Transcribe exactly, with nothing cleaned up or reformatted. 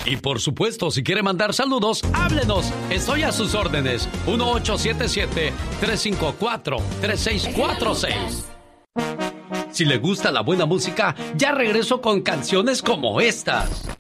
Y por supuesto, si quiere mandar saludos, háblenos. Estoy a sus órdenes. uno ocho siete siete, tres cinco cuatro, tres seis cuatro seis. Si le gusta la buena música, ya regreso con canciones como estas.